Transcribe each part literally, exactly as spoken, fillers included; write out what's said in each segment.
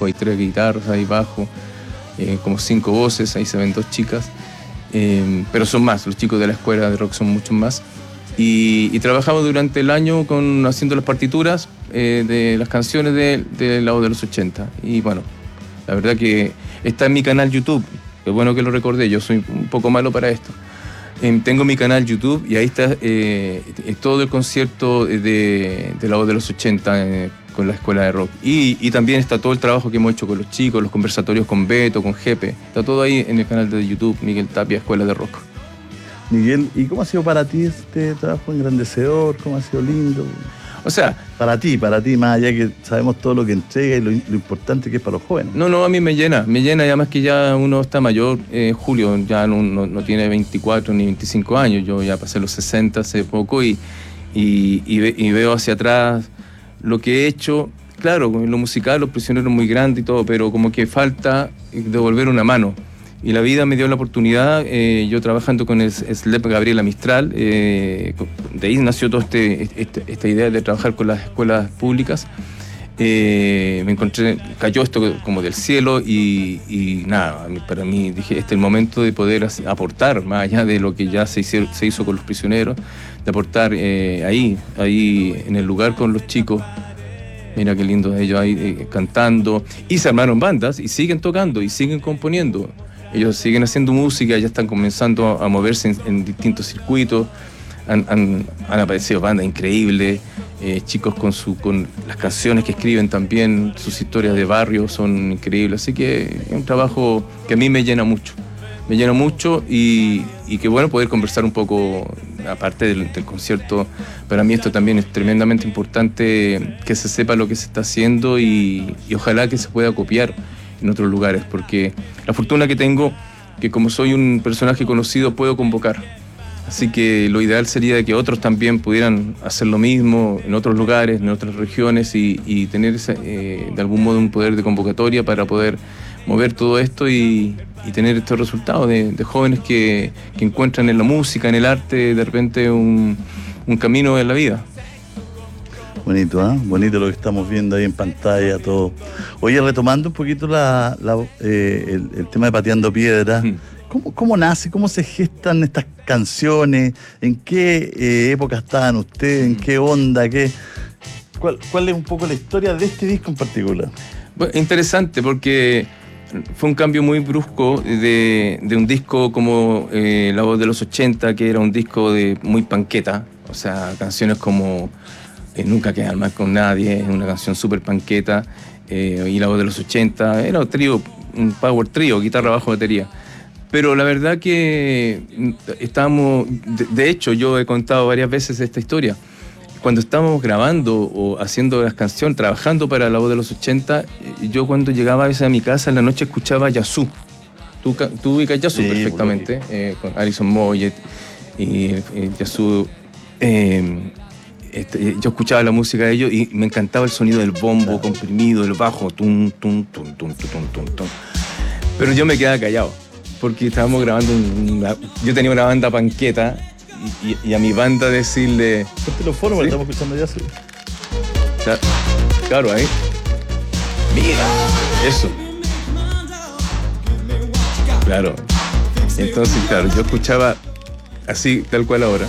bajo, hay tres guitarras, hay bajo, eh, como cinco voces, ahí se ven dos chicas, eh, pero son más, los chicos de la escuela de rock son muchos más. Y, y trabajamos durante el año con, haciendo las partituras eh, de las canciones de, de la voz de los ochenta. Y bueno, la verdad que está en mi canal YouTube, qué bueno que lo recordé, yo soy un poco malo para esto. Eh, tengo mi canal YouTube y ahí está eh, todo el concierto de, de la voz de los ochenta eh, con la escuela de rock. Y, y también está todo el trabajo que hemos hecho con los chicos, los conversatorios con Beto, con Jepe. Está todo ahí en el canal de YouTube, Miguel Tapia, Escuela de Rock. Miguel, ¿y cómo ha sido para ti este trabajo engrandecedor? ¿Cómo ha sido lindo? O sea, para ti, para ti, más allá que sabemos todo lo que entrega y lo, lo importante que es para los jóvenes. No, no, a mí me llena, me llena, y además que ya uno está mayor. eh, Julio ya no, no, no tiene veinticuatro ni veinticinco años, yo ya pasé los sesenta hace poco y, y, y, ve, y veo hacia atrás lo que he hecho. Claro, con lo musical, Los Prisioneros muy grande y todo, pero como que falta devolver una mano. Y la vida me dio la oportunidad, eh, yo trabajando con el S L E P Gabriela Mistral, eh, de ahí nació toda este, este, esta idea de trabajar con las escuelas públicas. Eh, me encontré, cayó esto como del cielo y, y nada, para mí dije, este es el momento de poder aportar, más allá de lo que ya se hizo, se hizo con Los Prisioneros, de aportar eh, ahí, ahí en el lugar con los chicos. Mira qué lindo ellos ahí eh, cantando, y se armaron bandas y siguen tocando y siguen componiendo. Ellos siguen haciendo música, ya están comenzando a moverse en, en distintos circuitos. Han, han, han aparecido bandas increíbles, eh, chicos con, su, con las canciones que escriben también, sus historias de barrio son increíbles. Así que es un trabajo que a mí me llena mucho. Me llena mucho y, y qué bueno poder conversar un poco, aparte del, del concierto. Para mí esto también es tremendamente importante, que se sepa lo que se está haciendo y, y ojalá que se pueda copiar en otros lugares, porque la fortuna que tengo, que como soy un personaje conocido, puedo convocar. Así que lo ideal sería que otros también pudieran hacer lo mismo en otros lugares, en otras regiones y, y tener esa, eh, de algún modo un poder de convocatoria para poder mover todo esto y, y tener estos resultados de, de jóvenes que, que encuentran en la música, en el arte, de repente un, un camino en la vida. Bonito, ¿eh? Bonito lo que estamos viendo ahí en pantalla, todo. Oye, retomando un poquito la, la, eh, el, el tema de Pateando Piedra, mm. ¿cómo, ¿cómo nace, cómo se gestan estas canciones? ¿En qué eh, época estaban ustedes? ¿En qué onda? Qué, cuál, ¿Cuál es un poco la historia de este disco en particular? Bueno, interesante, porque fue un cambio muy brusco de, de un disco como eh, La Voz de los ochenta, que era un disco de muy panqueta, o sea, canciones como Eh, Nunca quedan mal con nadie, es una canción súper panqueta, eh, y La Voz de los ochenta, era un trío, un power trío, guitarra, bajo, batería. Pero la verdad que estábamos, de, de hecho yo he contado varias veces esta historia, cuando estábamos grabando o haciendo las canciones, trabajando para La Voz de los ochenta, yo cuando llegaba a veces a mi casa en la noche escuchaba Yazoo. Tú, tú ubicas Yazoo sí, perfectamente, eh, con Alison Moyet y eh, Yazoo. Eh, Este, yo escuchaba la música de ellos y me encantaba el sonido del bombo comprimido, el bajo, tum, tum, tum, tum, tum, tum, tum. Pero yo me quedaba callado, porque estábamos grabando una, yo tenía una banda panqueta y, y, y a mi banda decirle... Ponte los foros, ¿sí? Estamos escuchando ya. Sí. O sea, claro, ahí. Mira, eso. Claro. Entonces, claro, yo escuchaba así, tal cual ahora.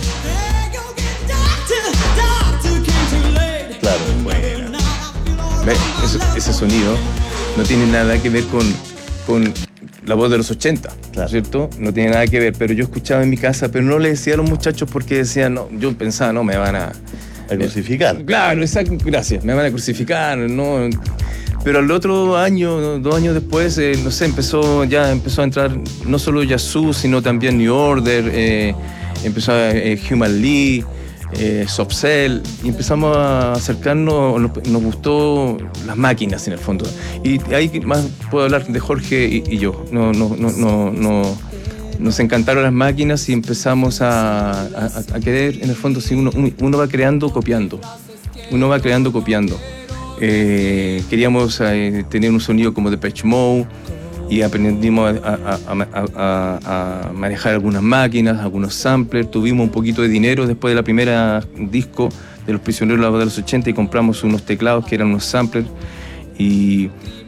Claro, bueno. Ese, ese sonido no tiene nada que ver con, con La Voz de los ochenta, claro. ¿Cierto? No tiene nada que ver, pero yo escuchaba en mi casa, pero no le decía a los muchachos porque decían, no, yo pensaba, no, me van a... A crucificar. Claro, exacto, gracias, me van a crucificar, no... Pero al otro año, dos años después, eh, no sé, empezó ya empezó a entrar no solo Yazoo, sino también New Order, eh, empezó eh, Human League, Eh, Softcell, y empezamos a acercarnos, nos, nos gustó las máquinas en el fondo. Y ahí más puedo hablar de Jorge y, y yo. No, no, no, no, no, nos encantaron las máquinas y empezamos a, a, a querer, en el fondo, si uno, uno va creando copiando. Uno va creando copiando. Eh, queríamos eh, tener un sonido como Depeche Mode, y aprendimos a, a, a, a, a manejar algunas máquinas, algunos samplers. Tuvimos un poquito de dinero después de la primera disco de Los Prisioneros de los ochenta y compramos unos teclados que eran unos samplers y,